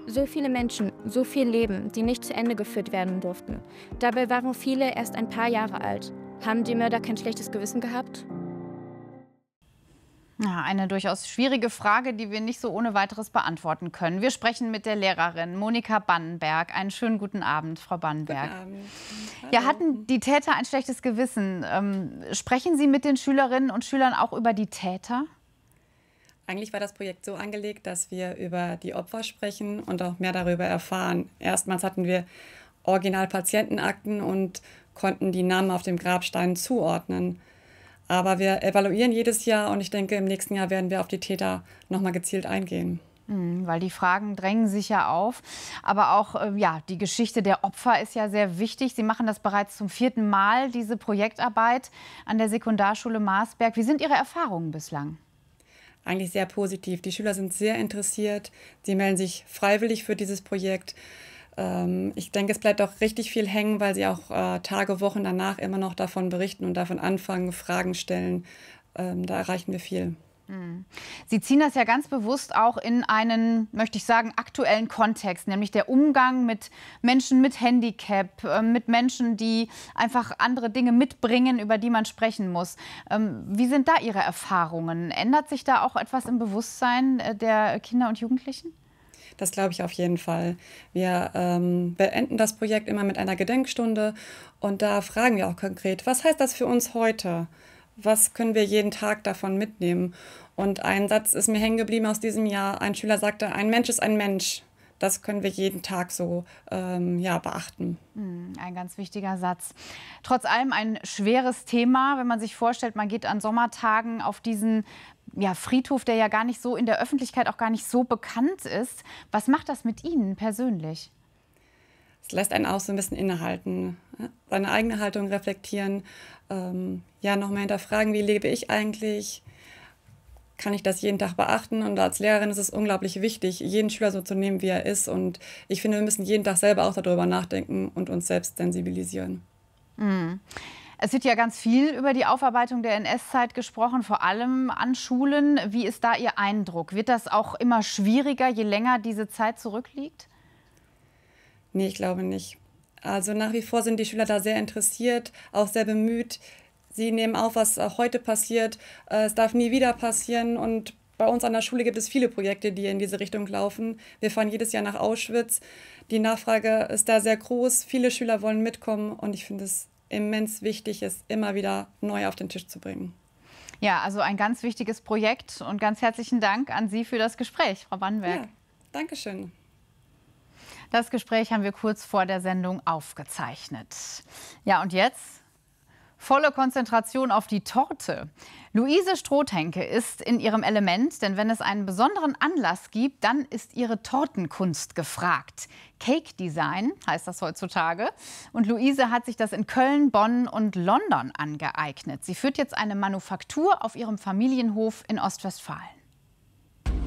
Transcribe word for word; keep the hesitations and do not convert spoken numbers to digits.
So viele Menschen, so viel Leben, die nicht zu Ende geführt werden durften. Dabei waren viele erst ein paar Jahre alt. Haben die Mörder kein schlechtes Gewissen gehabt? Ja, eine durchaus schwierige Frage, die wir nicht so ohne weiteres beantworten können. Wir sprechen mit der Lehrerin Monika Bannenberg. Einen schönen guten Abend, Frau Bannenberg. Guten Abend. Ja, hatten die Täter ein schlechtes Gewissen? Ähm, sprechen Sie mit den Schülerinnen und Schülern auch über die Täter? Eigentlich war das Projekt so angelegt, dass wir über die Opfer sprechen und auch mehr darüber erfahren. Erstmals hatten wir Original-Patientenakten und konnten die Namen auf dem Grabstein zuordnen. Aber wir evaluieren jedes Jahr und ich denke, im nächsten Jahr werden wir auf die Täter nochmal gezielt eingehen. Mhm, weil die Fragen drängen sich ja auf. Aber auch äh, ja, die Geschichte der Opfer ist ja sehr wichtig. Sie machen das bereits zum vierten Mal, diese Projektarbeit an der Sekundarschule Marsberg. Wie sind Ihre Erfahrungen bislang? Eigentlich sehr positiv. Die Schüler sind sehr interessiert. Sie melden sich freiwillig für dieses Projekt. Ähm, ich denke, es bleibt auch richtig viel hängen, weil sie auch äh, Tage, Wochen danach immer noch davon berichten und davon anfangen, Fragen stellen. Ähm, da erreichen wir viel. Sie ziehen das ja ganz bewusst auch in einen, möchte ich sagen, aktuellen Kontext, nämlich der Umgang mit Menschen mit Handicap, äh, mit Menschen, die einfach andere Dinge mitbringen, über die man sprechen muss. Ähm, wie sind da Ihre Erfahrungen? Ändert sich da auch etwas im Bewusstsein äh, der Kinder und Jugendlichen? Das glaube ich auf jeden Fall. Wir ähm, beenden das Projekt immer mit einer Gedenkstunde und da fragen wir auch konkret, was heißt das für uns heute? Was können wir jeden Tag davon mitnehmen? Und ein Satz ist mir hängen geblieben aus diesem Jahr. Ein Schüler sagte, ein Mensch ist ein Mensch. Das können wir jeden Tag so ähm, ja, beachten. Ein ganz wichtiger Satz. Trotz allem ein schweres Thema, wenn man sich vorstellt, man geht an Sommertagen auf diesen ja, Friedhof, der ja gar nicht so in der Öffentlichkeit auch gar nicht so bekannt ist. Was macht das mit Ihnen persönlich? Es lässt einen auch so ein bisschen innehalten, seine eigene Haltung reflektieren, ähm, ja, nochmal hinterfragen, wie lebe ich eigentlich? Kann ich das jeden Tag beachten? Und als Lehrerin ist es unglaublich wichtig, jeden Schüler so zu nehmen, wie er ist. Und ich finde, wir müssen jeden Tag selber auch darüber nachdenken und uns selbst sensibilisieren. Mhm. Es wird ja ganz viel über die Aufarbeitung der N S-Zeit gesprochen, vor allem an Schulen. Wie ist da Ihr Eindruck? Wird das auch immer schwieriger, je länger diese Zeit zurückliegt? Nee, ich glaube nicht. Also nach wie vor sind die Schüler da sehr interessiert, auch sehr bemüht. Sie nehmen auf, was heute passiert. Es darf nie wieder passieren. Und bei uns an der Schule gibt es viele Projekte, die in diese Richtung laufen. Wir fahren jedes Jahr nach Auschwitz. Die Nachfrage ist da sehr groß. Viele Schüler wollen mitkommen. Und ich finde es immens wichtig, es immer wieder neu auf den Tisch zu bringen. Ja, also ein ganz wichtiges Projekt. Und ganz herzlichen Dank an Sie für das Gespräch, Frau Bannenberg. Ja, danke schön. Das Gespräch haben wir kurz vor der Sendung aufgezeichnet. Ja, und jetzt volle Konzentration auf die Torte. Luise Strohthenke ist in ihrem Element, denn wenn es einen besonderen Anlass gibt, dann ist ihre Tortenkunst gefragt. Cake Design heißt das heutzutage. Und Luise hat sich das in Köln, Bonn und London angeeignet. Sie führt jetzt eine Manufaktur auf ihrem Familienhof in Ostwestfalen.